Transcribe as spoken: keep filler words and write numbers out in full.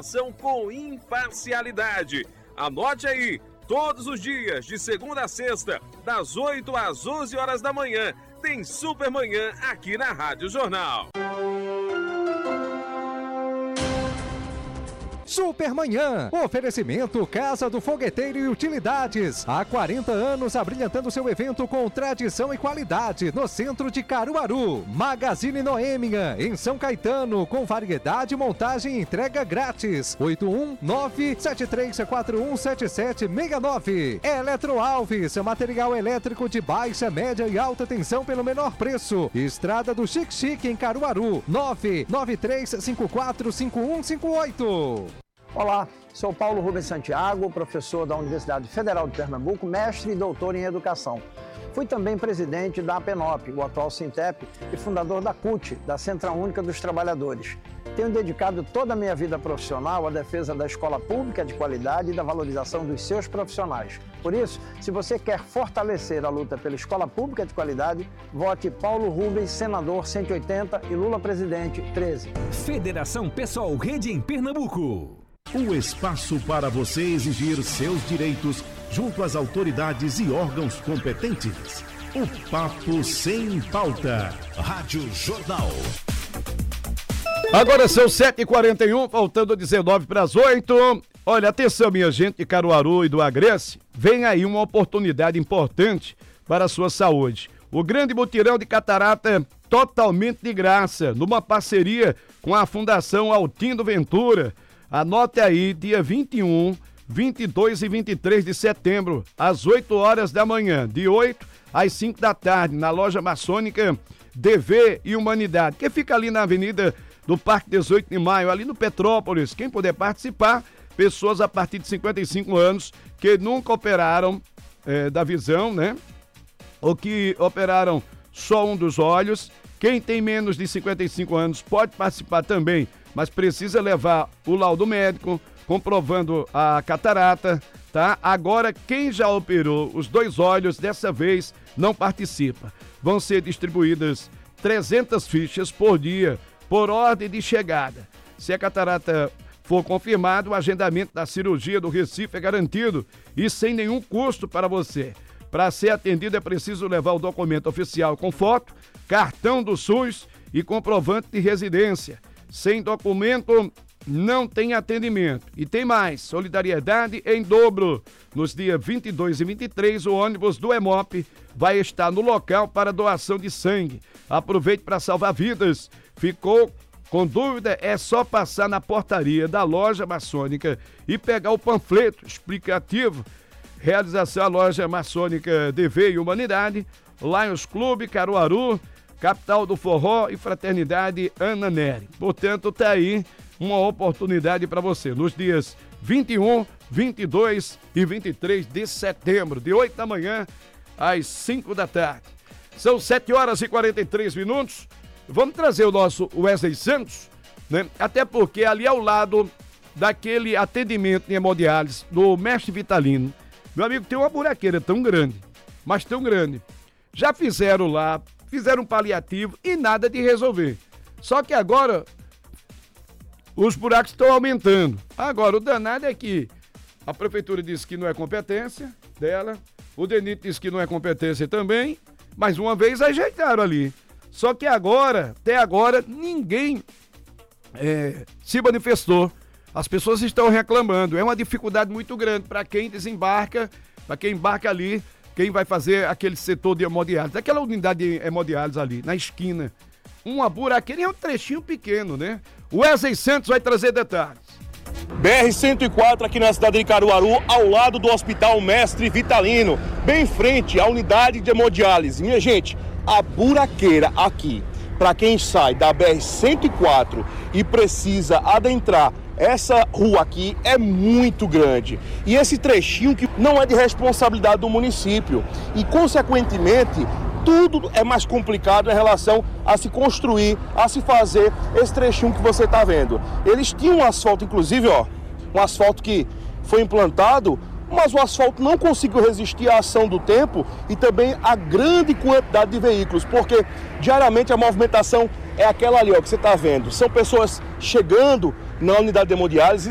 informação com imparcialidade. Anote aí, todos os dias, de segunda a sexta, das oito às onze horas da manhã, tem Supermanhã aqui na Rádio Jornal. Supermanhã, oferecimento Casa do Fogueteiro e Utilidades. Há quarenta anos abrilhantando seu evento com tradição e qualidade no centro de Caruaru. Magazine Noêmia, em São Caetano, com variedade, montagem e entrega grátis. oito um nove sete três quatro um sete sete seis nove. Eletro Alves, material elétrico de baixa, média e alta tensão pelo menor preço. Estrada do Chique Chique em Caruaru, nove nove três cinco quatro cinco um cinco oito. Olá, sou Paulo Rubens Santiago, professor da Universidade Federal de Pernambuco, mestre e doutor em educação. Fui também presidente da APENOP, o atual Sintep, e fundador da C U T, da Central Única dos Trabalhadores. Tenho dedicado toda a minha vida profissional à defesa da escola pública de qualidade e da valorização dos seus profissionais. Por isso, se você quer fortalecer a luta pela escola pública de qualidade, vote Paulo Rubens, senador cento e oitenta e Lula presidente treze. Federação Pessoal Rede em Pernambuco. Um espaço para você exigir seus direitos junto às autoridades e órgãos competentes. O Papo Sem Pauta. Rádio Jornal. Agora são sete e quarenta e um, faltando dezenove para as oito. Olha, atenção, minha gente de Caruaru e do Agreste. Vem aí uma oportunidade importante para a sua saúde. O grande mutirão de catarata totalmente de graça, numa parceria com a Fundação Altindo Ventura. Anote aí, dia vinte e um, vinte e dois e vinte e três de setembro, às oito horas da manhã, de oito às cinco da tarde, na loja maçônica D V e Humanidade, que fica ali na avenida do Parque dezoito de maio, ali no Petrópolis. Quem puder participar, pessoas a partir de cinquenta e cinco anos que nunca operaram é, da visão, né? Ou que operaram só um dos olhos. Quem tem menos de cinquenta e cinco anos pode participar também, mas precisa levar o laudo médico comprovando a catarata, tá? Agora, quem já operou os dois olhos, dessa vez não participa. Vão ser distribuídas trezentas fichas por dia, por ordem de chegada. Se a catarata for confirmada, o agendamento da cirurgia do Recife é garantido e sem nenhum custo para você. Para ser atendido é preciso levar o documento oficial com foto, cartão do SUS e comprovante de residência. Sem documento, não tem atendimento. E tem mais, solidariedade em dobro. Nos dias vinte e dois e vinte e três, o ônibus do EMOP vai estar no local para doação de sangue. Aproveite para salvar vidas. Ficou com dúvida? É só passar na portaria da loja maçônica e pegar o panfleto explicativo. Realização a loja maçônica D V e Humanidade, Lions Clube, Caruaru, Capital do Forró e Fraternidade Ana Nery. Portanto, tá aí uma oportunidade para você. Nos dias vinte e um, vinte e dois e vinte e três de setembro, de oito da manhã às cinco da tarde. São sete horas e quarenta e três minutos. Vamos trazer o nosso Wesley Santos, né? Até porque ali ao lado daquele atendimento em hemodiálise do Mestre Vitalino, meu amigo, tem uma buraqueira tão grande, mas tão grande. Já fizeram lá, fizeram um paliativo e nada de resolver. Só que agora os buracos estão aumentando. Agora, o danado é que a prefeitura disse que não é competência dela, o DENIT disse que não é competência também, mas uma vez ajeitaram ali. Só que agora, até agora, ninguém é, se manifestou. As pessoas estão reclamando. É uma dificuldade muito grande para quem desembarca, para quem embarca ali, quem vai fazer aquele setor de hemodiálise, aquela unidade de hemodiálise ali, na esquina. Uma buraqueira é um trechinho pequeno, né? O Wesley Santos vai trazer detalhes. B R cento e quatro aqui na cidade de Caruaru, ao lado do Hospital Mestre Vitalino, bem em frente à unidade de hemodiálise. Minha gente, a buraqueira aqui, para quem sai da B R cento e quatro e precisa adentrar essa rua aqui, é muito grande. E esse trechinho que não é de responsabilidade do município. E, consequentemente, tudo é mais complicado em relação a se construir, a se fazer esse trechinho que você está vendo. Eles tinham um asfalto, inclusive, ó, um asfalto que foi implantado, mas o asfalto não conseguiu resistir à ação do tempo e também à grande quantidade de veículos, porque diariamente a movimentação é aquela ali, ó, que você está vendo. São pessoas chegando na unidade de hemodiálise